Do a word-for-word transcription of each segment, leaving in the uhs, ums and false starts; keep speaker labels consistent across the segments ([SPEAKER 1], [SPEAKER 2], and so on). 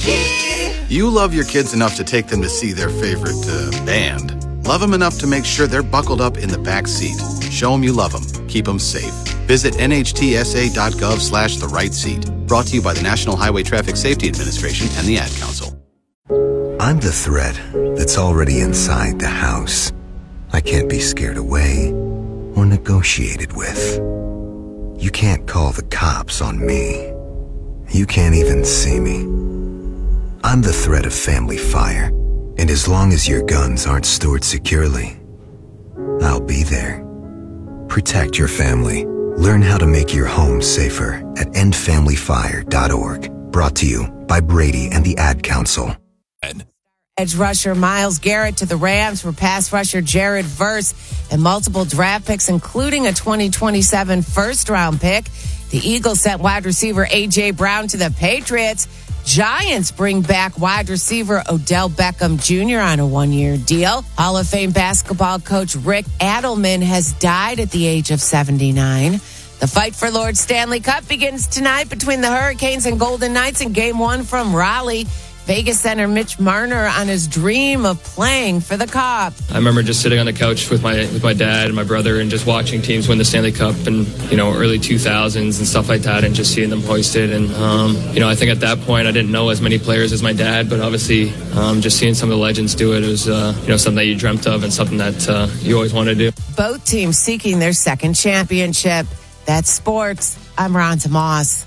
[SPEAKER 1] You love your kids enough to take them to see their favorite uh, band. Love them enough to make sure they're buckled up in the back seat. Show them you love them. Keep them safe. Visit nhtsa.gov slash the right seat. Brought to you by the National Highway Traffic Safety Administration and the Ad Council.
[SPEAKER 2] I'm the threat that's already inside the house. I can't be scared away or negotiated with. You can't call the cops on me. You can't even see me. I'm the threat of family fire, and as long as your guns aren't stored securely, I'll be there. Protect your family. Learn how to make your home safer at end family fire dot org. Brought to you by Brady and the Ad Council.
[SPEAKER 3] Edge rusher Myles Garrett to the Rams for pass rusher Jared Verse and multiple draft picks, including a twenty twenty-seven first-round pick. The Eagles sent wide receiver A J. Brown to the Patriots. Giants bring back wide receiver Odell Beckham Junior on a one-year deal. Hall of Fame basketball coach Rick Adelman has died at the age of seventy-nine. The fight for Lord Stanley Cup begins tonight between the Hurricanes and Golden Knights in Game one from Raleigh. Vegas center Mitch Marner on his dream of playing for the Cup.
[SPEAKER 4] I remember just sitting on the couch with my with my dad and my brother and just watching teams win the Stanley Cup in, you know, early two thousands and stuff like that, and just seeing them hoisted. And, um, you know, I think at that point I didn't know as many players as my dad, but obviously um, just seeing some of the legends do it, it was, uh, you know, something that you dreamt of and something that uh, you always wanted to do.
[SPEAKER 3] Both teams seeking their second championship. That's sports. I'm Ron Moss.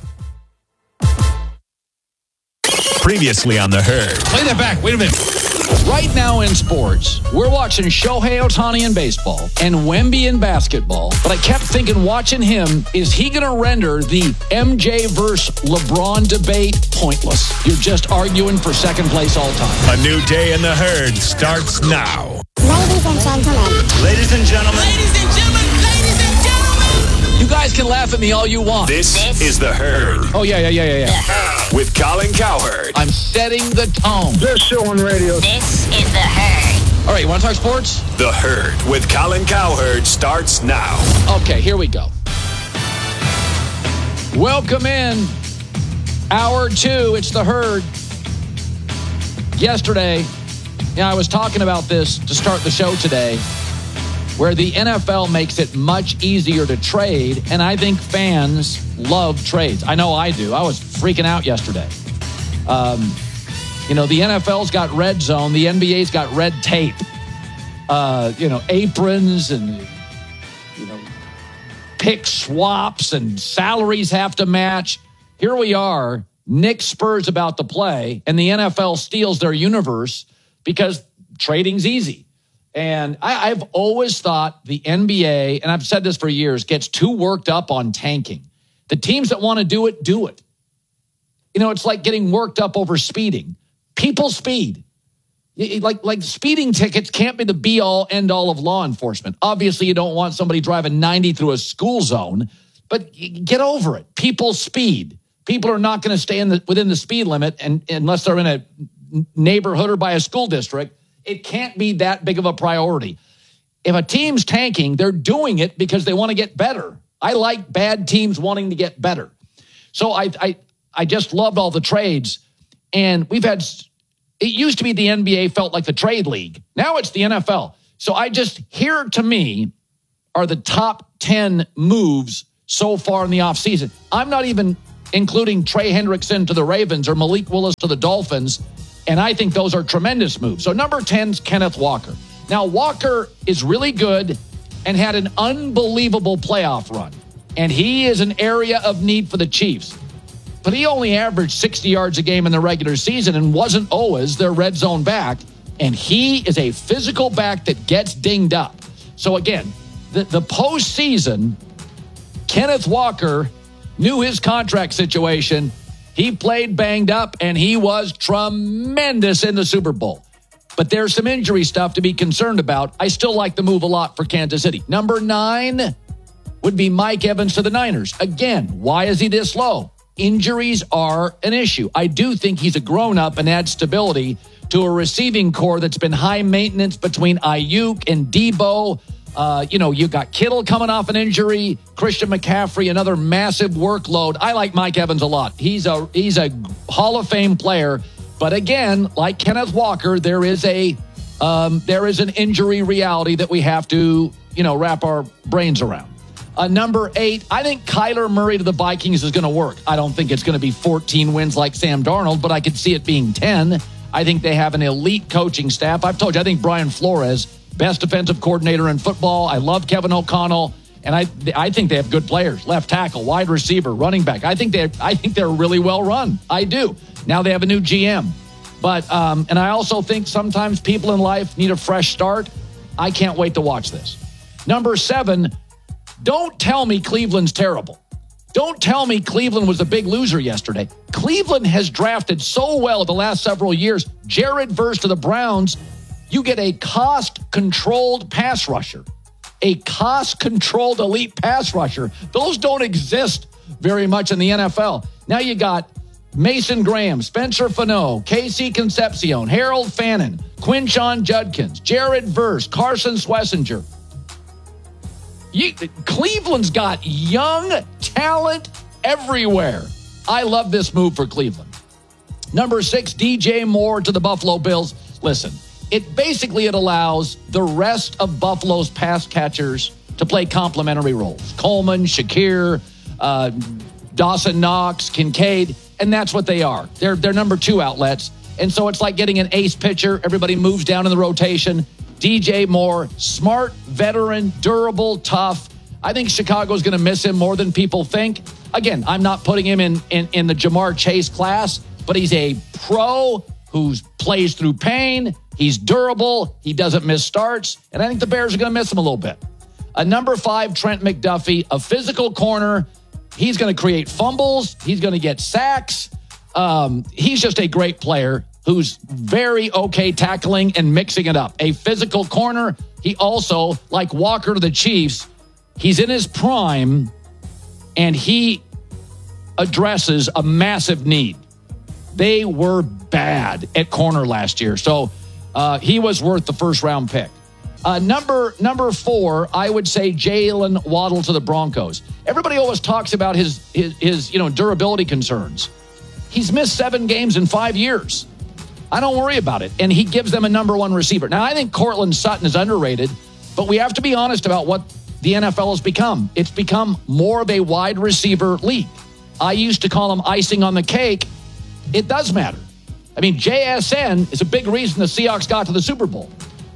[SPEAKER 5] Previously on The Herd.
[SPEAKER 6] Play that back. Wait a minute. Right now in sports, we're watching Shohei Ohtani in baseball and Wemby in basketball. But I kept thinking, watching him, is he going to render the M J versus LeBron debate pointless? You're just arguing for second place all time.
[SPEAKER 5] A new day in The Herd starts now.
[SPEAKER 7] Ladies and gentlemen.
[SPEAKER 5] Ladies and gentlemen.
[SPEAKER 7] Ladies and gentlemen. Ladies and gentlemen.
[SPEAKER 6] You guys can laugh at me all you want.
[SPEAKER 5] This, this is The Herd.
[SPEAKER 6] Oh, yeah, yeah, yeah, yeah, yeah.
[SPEAKER 5] With Colin Cowherd.
[SPEAKER 6] I'm setting the tone.
[SPEAKER 8] This show on radio.
[SPEAKER 7] This is The Herd.
[SPEAKER 6] All right, you want to talk sports?
[SPEAKER 5] The Herd with Colin Cowherd starts now.
[SPEAKER 6] Okay, here we go. Welcome in. Hour two, it's The Herd. Yesterday, yeah, I was talking about this to start the show today, where the N F L makes it much easier to trade, and I think fans love trades. I know I do. I was freaking out yesterday. Um, you know, the N F L's got red zone. The N B A's got red tape. Uh, you know, aprons and, you know, pick swaps and salaries have to match. Here we are, Nick Spurs about to play, and the N F L steals their universe because trading's easy. And I, I've always thought the N B A, and I've said this for years, gets too worked up on tanking. The teams that want to do it, do it. You know, it's like getting worked up over speeding. People speed. Like, like speeding tickets can't be the be-all, end-all of law enforcement. Obviously, you don't want somebody driving ninety through a school zone, but get over it. People speed. People are not going to stay in the, within the speed limit and, unless they're in a neighborhood or by a school district. It can't be that big of a priority. If a team's tanking, they're doing it because they want to get better. I like bad teams wanting to get better. So I, I, I just loved all the trades. And we've had, it used to be the N B A felt like the trade league. Now it's the N F L. So I just, here to me are the top ten moves so far in the offseason. I'm not even including Trey Hendrickson to the Ravens or Malik Willis to the Dolphins. And I think those are tremendous moves. So number ten is Kenneth Walker. Now, Walker is really good and had an unbelievable playoff run. And he is an area of need for the Chiefs. But he only averaged sixty yards a game in the regular season and wasn't always their red zone back. And he is a physical back that gets dinged up. So again, the, the postseason, Kenneth Walker knew his contract situation. He played banged up, and he was tremendous in the Super Bowl. But there's some injury stuff to be concerned about. I still like the move a lot for Kansas City. Number nine would be Mike Evans to the Niners. Again, why is he this low? Injuries are an issue. I do think he's a grown-up and adds stability to a receiving core that's been high maintenance between Ayuk and Debo. Uh, you know, you got Kittle coming off an injury, Christian McCaffrey, another massive workload. I like Mike Evans a lot. He's a he's a Hall of Fame player, But again, like Kenneth Walker, there is a um, there is an injury reality that we have to, you know, wrap our brains around. Uh, number eight, I think Kyler Murray to the Vikings is going to work. I don't think it's going to be fourteen wins like Sam Darnold, but I could see it being ten. I think they have an elite coaching staff. I've told you, I think Brian Flores, best defensive coordinator in football. I love Kevin O'Connell, and I I think they have good players. Left tackle, wide receiver, running back. I think they I think they're really well run. I do. Now they have a new G M. But, um, and I also think sometimes people in life need a fresh start. I can't wait to watch this. Number seven, don't tell me Cleveland's terrible. Don't tell me Cleveland was a big loser yesterday. Cleveland has drafted so well the last several years. Jared Verse to the Browns, you get a cost-controlled pass rusher. A cost-controlled elite pass rusher. Those don't exist very much in the N F L. Now you got Mason Graham, Spencer Fano, Casey Concepcion, Harold Fannin, Quinshon Judkins, Jared Verse, Carson Schlesinger. You, Cleveland's got young talent everywhere. I love this move for Cleveland. Number six, D J Moore to the Buffalo Bills. Listen, it basically it allows the rest of Buffalo's pass catchers to play complementary roles. Coleman, Shakir, uh, Dawson Knox, Kincaid, and that's what they are. They're, they're number two outlets. And so it's like getting an ace pitcher. Everybody moves down in the rotation. D J Moore, smart, veteran, durable, tough. I think Chicago's going to miss him more than people think. Again, I'm not putting him in, in, in the Jamar Chase class, but he's a pro who plays through pain. He's durable. He doesn't miss starts. And I think the Bears are going to miss him a little bit. A number five, Trent McDuffie, a physical corner. He's going to create fumbles. He's going to get sacks. Um, he's just a great player who's very okay tackling and mixing it up. A physical corner. He also, like Walker to the Chiefs, he's in his prime, and he addresses a massive need. They were bad at corner last year, so uh, he was worth the first-round pick. Uh, number number four, I would say Jalen Waddle to the Broncos. Everybody always talks about his, his his you know durability concerns. He's missed seven games in five years. I don't worry about it, and he gives them a number one receiver. Now, I think Cortland Sutton is underrated, but we have to be honest about what the N F L has become. It's become more of a wide receiver league. I used to call him icing on the cake. It does matter. I mean, J S N is a big reason the Seahawks got to the Super Bowl.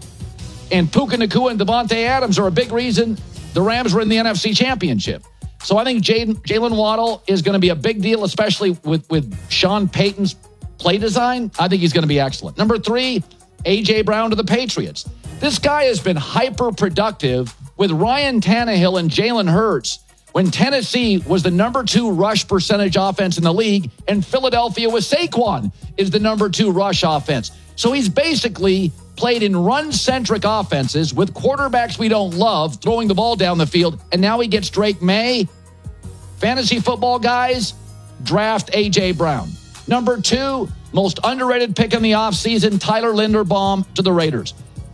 [SPEAKER 6] And Puka Nacua and Devontae Adams are a big reason the Rams were in the N F C Championship. So I think Jalen Waddle is going to be a big deal, especially with, with Sean Payton's play design. I think he's going to be excellent. Number three, A J Brown to the Patriots. This guy has been hyper productive with Ryan Tannehill and Jalen Hurts when Tennessee was the number two rush percentage offense in the league, and Philadelphia with Saquon is the number two rush offense. So he's basically played in run-centric offenses with quarterbacks we don't love throwing the ball down the field, and now he gets Drake May. Fantasy football guys, draft A J Brown. Number two, most underrated pick in the offseason, Tyler Linderbaum to the Raiders.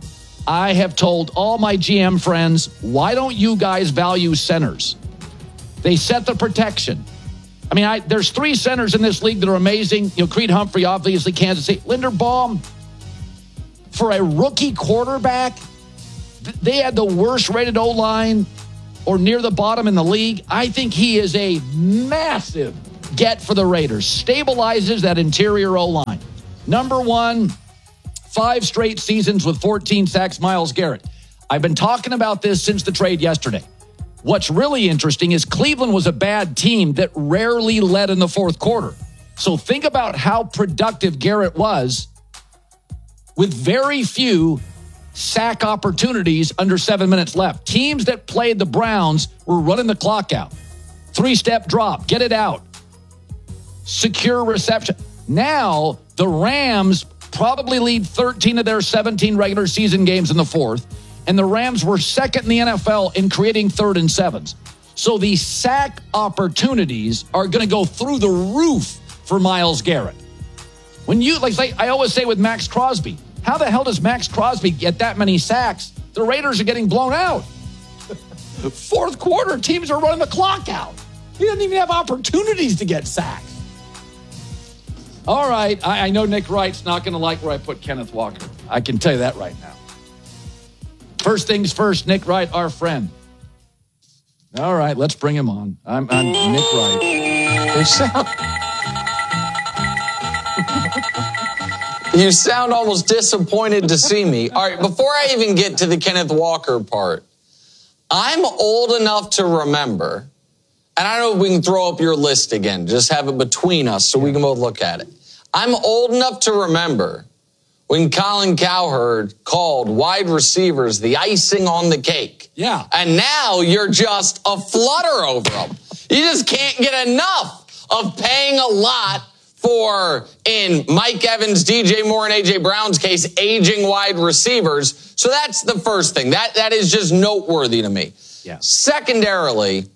[SPEAKER 6] I have told all my G M friends, why don't you guys value centers? They set the protection. I mean, I, there's three centers in this league that are amazing. You know, Creed Humphrey, obviously, Kansas City. Linderbaum, for a rookie quarterback, th- they had the worst rated O-line or near the bottom in the league. I think he is a massive get for the Raiders. Stabilizes that interior O-line. Number one, five straight seasons with fourteen sacks, Myles Garrett. I've been talking about this since the trade yesterday. What's really interesting is Cleveland was a bad team that rarely led in the fourth quarter. So think about how productive Garrett was with very few sack opportunities under seven minutes left. Teams that played the Browns were running the clock out. Three-step drop, get it out. Secure reception. Now, the Rams probably lead thirteen of their seventeen regular season games in the fourth, and the Rams were second in the N F L in creating third and sevens. So the sack opportunities are going to go through the roof for Myles Garrett. When you, like, like I always say with Max Crosby, how the hell does Max Crosby get that many sacks? The Raiders are getting blown out. Fourth quarter, teams are running the clock out. He doesn't even have opportunities to get sacks. All right. I, I know Nick Wright's not going to like where I put Kenneth Walker. I can tell you that right now. First things first, Nick Wright, our friend. All right, let's bring him on. I'm, I'm Nick Wright.
[SPEAKER 8] You sound, you sound almost disappointed to see me. All right, before I even get to the Kenneth Walker part, I'm old enough to remember, and I don't know if we can throw up your list again, just have it between us so we can both look at it. I'm old enough to remember when Colin Cowherd called wide receivers the icing on the cake.
[SPEAKER 6] Yeah.
[SPEAKER 8] And now you're just a flutter over them. You just can't get enough of paying a lot for, in Mike Evans, D J Moore, and A J Brown's case, aging wide receivers. So that's the first thing. That That is just noteworthy to me.
[SPEAKER 6] Yeah.
[SPEAKER 8] Secondarily,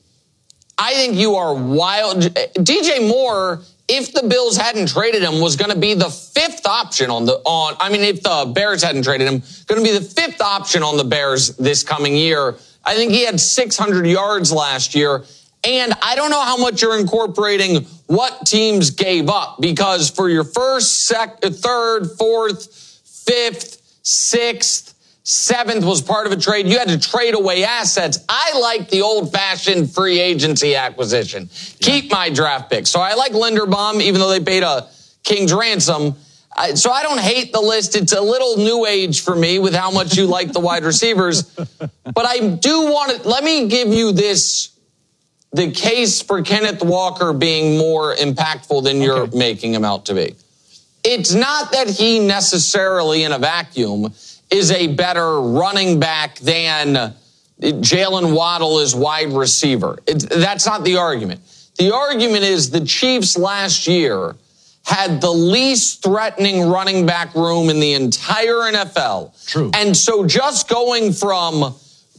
[SPEAKER 8] I think you are wild. D J Moore, if the Bills hadn't traded him, was going to be the fifth option on the, on, I mean, if the Bears hadn't traded him, going to be the fifth option on the Bears this coming year. I think he had six hundred yards last year. And I don't know how much you're incorporating what teams gave up, because for your first, sec, third, fourth, fifth, sixth, seventh was part of a trade. You had to trade away assets. I like the old-fashioned free agency acquisition. Yeah. Keep my draft pick. So I like Linderbaum, even though they paid a king's ransom. I, so I don't hate the list. It's a little new age for me with how much you like the wide receivers. But I do want to, let me give you this, the case for Kenneth Walker being more impactful than you're okay. making him out to be. It's not that he necessarily in a vacuum is a better running back than Jalen Waddle is wide receiver. It's, that's not the argument. The argument is the Chiefs last year had the least threatening running back room in the entire N F L.
[SPEAKER 6] True.
[SPEAKER 8] And so just going from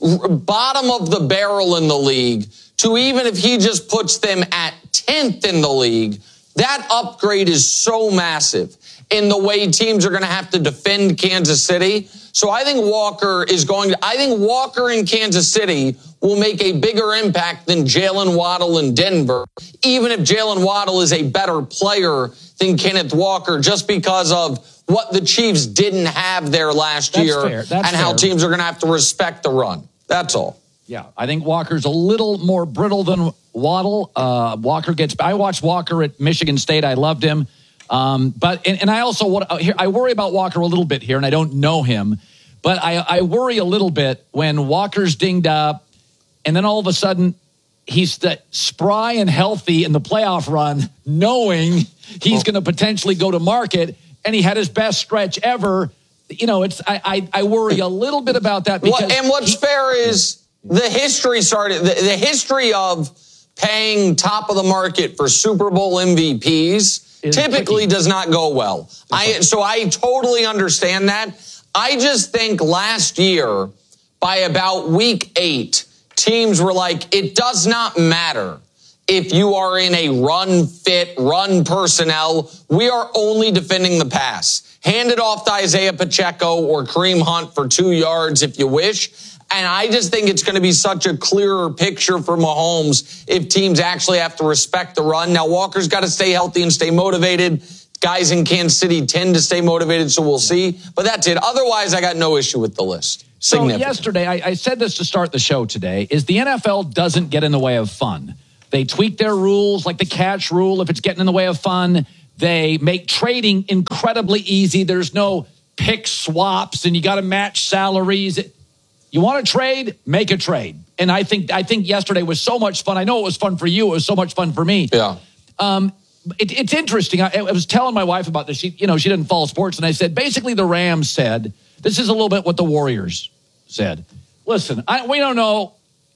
[SPEAKER 8] bottom of the barrel in the league to even if he just puts them at tenth in the league, that upgrade is so massive in the way teams are going to have to defend Kansas City. So I think Walker is going to, I think Walker in Kansas City will make a bigger impact than Jalen Waddle in Denver, even if Jalen Waddle is a better player than Kenneth Walker, just because of what the Chiefs didn't have there last
[SPEAKER 6] That's
[SPEAKER 8] year
[SPEAKER 6] fair. That's
[SPEAKER 8] and how
[SPEAKER 6] fair.
[SPEAKER 8] teams are going to have to respect the run. That's all.
[SPEAKER 6] Yeah, I think Walker's a little more brittle than Waddle. Uh, Walker gets, I watched Walker at Michigan State. I loved him. Um, but, and, and I also, want here, I worry about Walker a little bit here, and I don't know him, but I, I worry a little bit when Walker's dinged up, and then all of a sudden he's the spry and healthy in the playoff run, knowing he's going to potentially go to market, and he had his best stretch ever. You know, it's I I, I worry a little bit about that. Because
[SPEAKER 8] well, and what's he, fair is the history started, the, the history of paying top of the market for Super Bowl M V Ps typically tricky. Does not go well. I so I totally understand that. I just think last year, by about week eight, teams were like, it does not matter if you are in a run fit, run personnel. We are only defending the pass. Hand it off to Isaiah Pacheco or Kareem Hunt for two yards if you wish. And I just think it's going to be such a clearer picture for Mahomes if teams actually have to respect the run. Now, Walker's got to stay healthy and stay motivated. Guys in Kansas City tend to stay motivated, so we'll see. But that's it. Otherwise, I got no issue with the list.
[SPEAKER 6] So yesterday, I, I said this to start the show today, is the N F L doesn't get in the way of fun. They tweak their rules, like the catch rule, if it's getting in the way of fun. They make trading incredibly easy. There's no pick swaps, and you got to match salaries. You want to trade? Make a trade. And I think I think yesterday was so much fun. I know it was fun for you. It was so much fun for me.
[SPEAKER 8] Yeah.
[SPEAKER 6] Um, it, it's interesting. I, I was telling my wife about this. She, you know, she didn't follow sports, and I said basically the Rams said this is a little bit what the Warriors said. Listen, I, we don't know.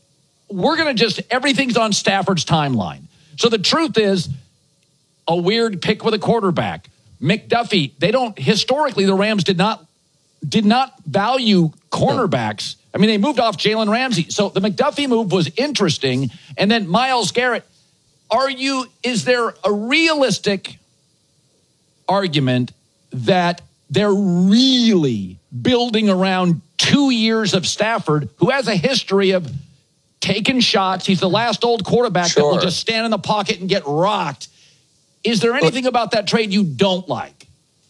[SPEAKER 6] We're going to just everything's on Stafford's timeline. So the truth is, a weird pick with a quarterback, McDuffie. They don't historically. The Rams did not did not value cornerbacks. I mean, they moved off Jalen Ramsey. So the McDuffie move was interesting. And then Myles Garrett, are you, is there a realistic argument that they're really building around two years of Stafford, who has a history of taking shots? He's the last old quarterback
[SPEAKER 8] sure.
[SPEAKER 6] that will just stand in the pocket and get rocked. Is there anything about that trade you don't like?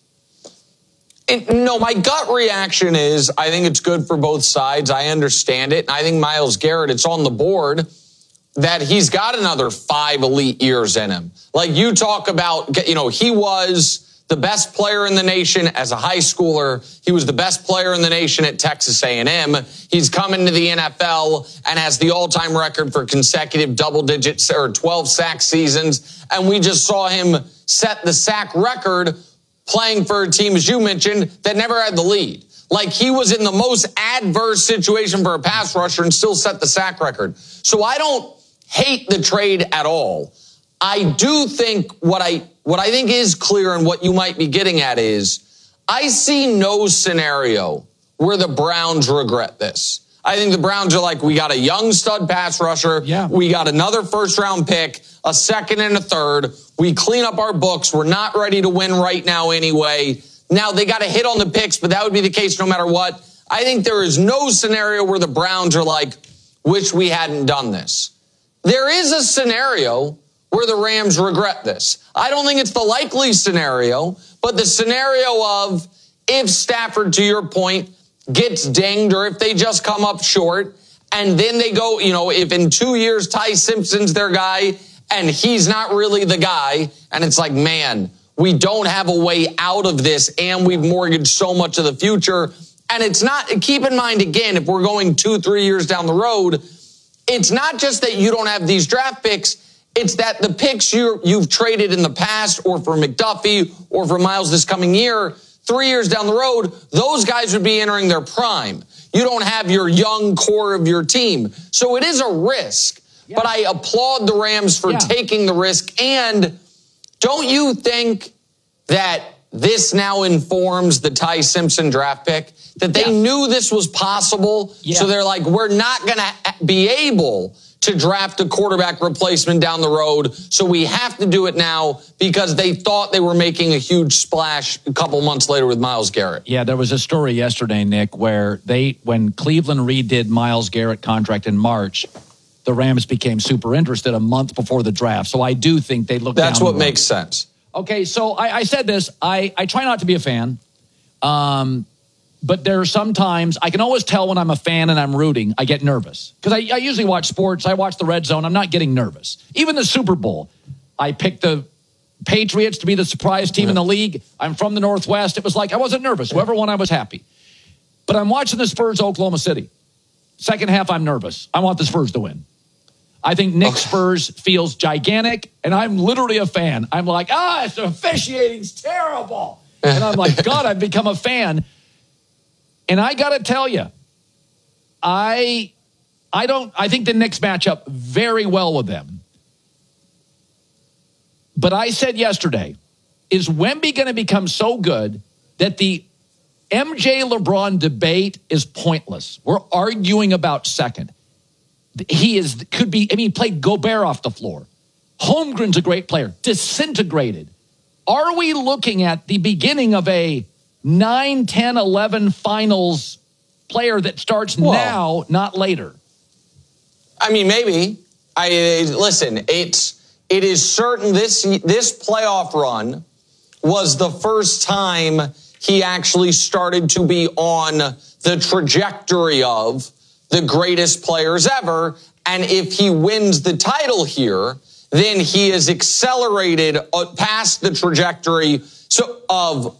[SPEAKER 8] It, no, my gut reaction is I think it's good for both sides. I understand it. And I think Myles Garrett, it's on the board that he's got another five elite years in him. Like you talk about, you know, he was the best player in the nation as a high schooler. He was the best player in the nation at Texas A and M. He's come into the N F L and has the all-time record for consecutive double digits or twelve sack seasons. And we just saw him set the sack record playing for a team, as you mentioned, that never had the lead. Like he was in the most adverse situation for a pass rusher and still set the sack record. So I don't hate the trade at all. I do think what I what I think is clear and what you might be getting at is I see no scenario where the Browns regret this. I think the Browns are like, we got a young stud pass rusher.
[SPEAKER 6] Yeah.
[SPEAKER 8] We got another first round pick, a second and a third. We clean up our books. We're not ready to win right now anyway. Now they got to hit on the picks, but that would be the case no matter what. I think there is no scenario where the Browns are like, wish we hadn't done this. There is a scenario where the Rams regret this. I don't think it's the likely scenario, but the scenario of if Stafford, to your point, gets dinged or if they just come up short and then they go, you know, if in two years Ty Simpson's their guy and he's not really the guy and it's like, man, we don't have a way out of this and we've mortgaged so much of the future. And it's not, keep in mind, again, if we're going two, three years down the road, it's not just that you don't have these draft picks. It's that the picks you're, you've traded in the past or for McDuffie or for Myles this coming year, three years down the road, those guys would be entering their prime. You don't have your young core of your team. So it is a risk. Yeah. But I applaud the Rams for yeah. taking the risk. And don't you think that this now informs the Ty Simpson draft pick? That they yeah. knew this was possible. Yeah. So they're like, we're not going to be able to draft a quarterback replacement down the road. So we have to do it now because they thought they were making a huge splash a couple months later with Myles Garrett.
[SPEAKER 6] Yeah, there was a story yesterday, Nick, where they, when Cleveland redid Myles Garrett contract in March, the Rams became super interested a month before the draft. So I do think they looked.
[SPEAKER 8] That's
[SPEAKER 6] down
[SPEAKER 8] what makes sense.
[SPEAKER 6] Okay, so I, I said this. I, I try not to be a fan. Um, But there are some times I can always tell when I'm a fan and I'm rooting, I get nervous. Because I, I usually watch sports. I watch the Red Zone. I'm not getting nervous. Even the Super Bowl, I picked the Patriots to be the surprise team yeah. in the league. I'm from the Northwest. It was like I wasn't nervous. Whoever won, I was happy. But I'm watching the Spurs, Oklahoma City. Second half, I'm nervous. I want the Spurs to win. I think Nick Spurs feels gigantic, and I'm literally a fan. I'm like, ah, it's officiating's terrible. And I'm like, God, I've become a fan. And I got to tell you, I I don't I think the Knicks match up very well with them. But I said yesterday, is Wemby going to become so good that the M J LeBron debate is pointless? We're arguing about second. He is could be I mean he played Gobert off the floor. Holmgren's a great player, disintegrated. Are we looking at the beginning of a nine, ten, eleven finals player that starts Whoa. now, not later?
[SPEAKER 8] I mean, maybe. I listen, it's it is certain this this playoff run was the first time he actually started to be on the trajectory of the greatest players ever. And if he wins the title here, then he is accelerated past the trajectory so of